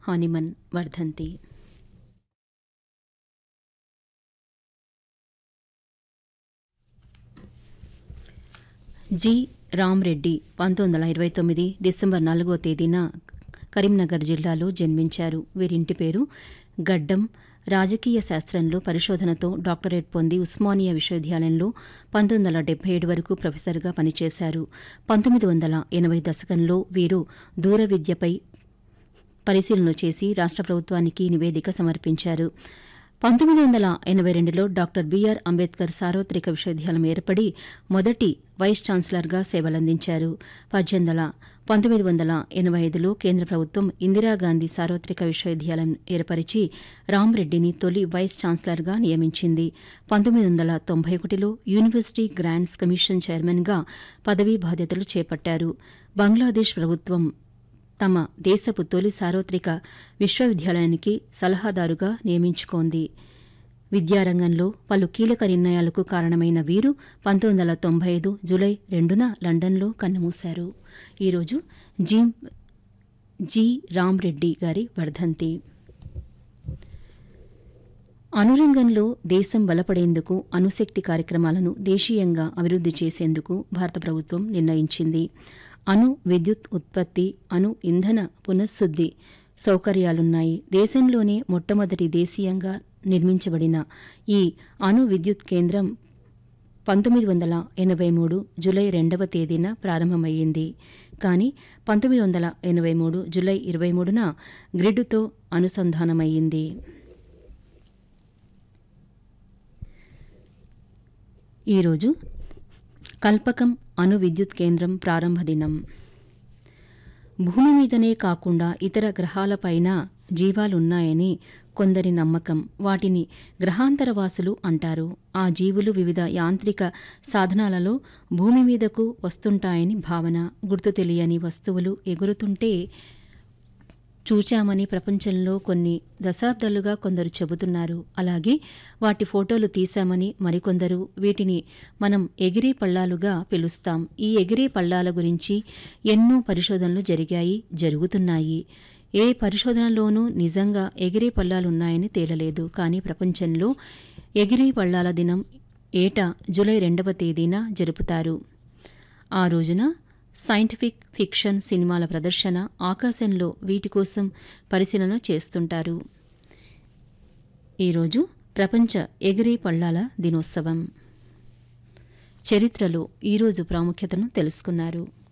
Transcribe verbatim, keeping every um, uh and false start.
Hahnemann వర్ధంతి. G Ram Reddy పంతొమ్మిది వందల ఇరవై తొమ్మిది డిసెంబర్ నాలుగో తేదీన కరీంనగర్ జిల్లాలో జన్మించారు. వీరింటి పేరు గడ్డం. రాజకీయ శాస్త్రంలో పరిశోధనతో డాక్టరేట్ పొంది ఉస్మానియా విశ్వవిద్యాలయంలో పంతొమ్మిది వందల డెబ్బై ఏడు వరకు ప్రొఫెసర్గా పనిచేశారు. పంతొమ్మిది వందల ఎనభై దశకంలో వీరు దూర విద్యపై పరిశీలన చేసి రాష్ట్ర ప్రభుత్వానికి నివేదిక సమర్పించారు. పంతొమ్మిది వందల ఎనభై రెండులో డాక్టర్ బిఆర్ అంబేద్కర్ సార్వత్రిక విశ్వవిద్యాలయం ఏర్పడి మొదటి వైస్ ఛాన్సలర్గా సేవలందించారు. పద్దెనిమిది వందల పంతొమ్మిది వందల ఎనభై ఐదులో కేంద్ర ప్రభుత్వం ఇందిరాగాంధీ సార్వత్రిక విశ్వవిద్యాలయం ఏర్పరిచి రామ్రెడ్డిని తొలి వైస్ ఛాన్సలర్గా నియమించింది. పంతొమ్మిది వందల తొంభై ఒకటిలో యూనివర్సిటీ గ్రాంట్స్ కమిషన్ చైర్మన్గా పదవీ బాధ్యతలు చేపట్టారు. బంగ్లాదేశ్ ప్రభుత్వం తమ దేశపు తొలి సార్వత్రిక విశ్వవిద్యాలయానికి సలహాదారుగా నియమించుకోంది. విద్యారంగంలో పలు కీలక నిర్ణయాలకు కారణమైన వీరు పంతొమ్మిది వందల తొంభై ఐదు జూలై రెండున లండన్లో కన్నుమూశారు. ఈరోజు జి జి రామ్రెడ్డి గారి వర్ధంతి. అణురంగంలో దేశం బలపడేందుకు అణుశక్తి కార్యక్రమాలను దేశీయంగా అభివృద్ధి చేసేందుకు భారత ప్రభుత్వం నిర్ణయించింది. అణు విద్యుత్ ఉత్పత్తి, అణు ఇంధన పునఃశుద్ధి సౌకర్యాలున్నాయి. దేశంలోనే మొట్టమొదటి దేశీయంగా నిర్మించబడిన ఈ అణు విద్యుత్ కేంద్రం పంతొమ్మిది వందల ఎనభై మూడు జూలై రెండవ తేదీన ప్రారంభమయ్యింది. కానీ పంతొమ్మిది వందల ఎనభై మూడు జూలై ఇరవై మూడున గ్రిడ్తో అనుసంధానమయ్యింది. ఈరోజు కల్పకం అణు విద్యుత్ కేంద్రం ప్రారంభ దినం. భూమి మీదనే కాకుండా ఇతర గ్రహాలపైన జీవాలున్నాయని కొందరి నమ్మకం. వాటిని గ్రహాంతరవాసులు అంటారు. ఆ జీవులు వివిధ యాంత్రిక సాధనాలలో భూమి మీదకు వస్తుంటాయని భావన. గుర్తు తెలియని వస్తువులు ఎగురుతుంటే చూచామని ప్రపంచంలో కొన్ని దశాబ్దాలుగా కొందరు చెబుతున్నారు. అలాగే వాటి ఫోటోలు తీశామని మరికొందరు. వీటిని మనం ఎగిరే పళ్ళాలుగా పిలుస్తాం. ఈ ఎగిరే పళ్ళాల గురించి ఎన్నో పరిశోధనలు జరిగాయి, జరుగుతున్నాయి. ఏ పరిశోధనలోనూ నిజంగా ఎగిరే పళ్ళాలున్నాయని తేలలేదు. కానీ ప్రపంచంలో ఎగిరే పళ్ళాల దినం ఏటా జూలై రెండవ తేదీన జరుపుతారు. ఆ రోజున సైంటిఫిక్ ఫిక్షన్ సినిమాల ప్రదర్శన, ఆకాశంలో వీటి కోసం పరిశీలన చేస్తుంటారు. ఈరోజు ప్రపంచ ఎగిరే పళ్ళాల దినోత్సవం. చరిత్రలో ఈరోజు ప్రాముఖ్యతను తెలుసుకున్నారు.